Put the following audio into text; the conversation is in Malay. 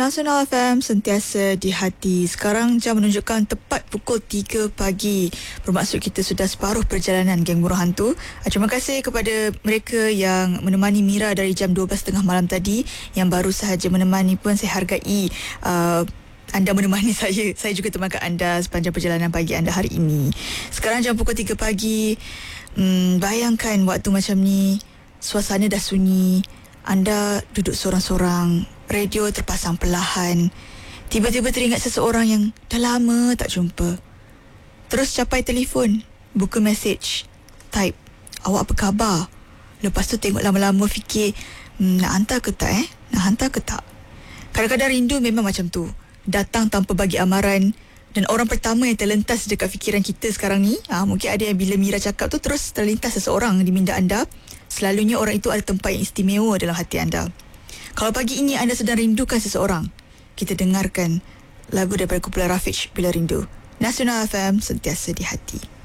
Nasional FM sentiasa di hati. Sekarang jam menunjukkan tepat pukul 3 pagi. Bermaksud kita sudah separuh perjalanan Geng Buruh Hantu. Terima kasih kepada mereka yang menemani Mira dari jam 12.30 malam tadi. Yang baru sahaja menemani pun saya hargai anda menemani saya. Saya juga temankan anda sepanjang perjalanan pagi anda hari ini. Sekarang jam pukul 3 pagi. Bayangkan waktu macam ni, suasana dah sunyi. Anda duduk sorang-sorang, radio terpasang perlahan. Tiba-tiba teringat seseorang yang dah lama tak jumpa. Terus capai telefon, buka mesej, type, awak apa khabar? Lepas tu tengok lama-lama fikir, nak hantar ke tak Nak hantar ke tak? Kadang-kadang rindu memang macam tu. Datang tanpa bagi amaran. Dan orang pertama yang terlintas dekat fikiran kita sekarang ni, mungkin ada yang bila Mira cakap tu terus terlintas seseorang di minda anda. Selalunya orang itu ada tempat yang istimewa dalam hati anda. Kalau pagi ini anda sedang rindukan seseorang, kita dengarkan lagu daripada kumpulan Rafiq Bila Rindu. Nasional FM sentiasa di hati.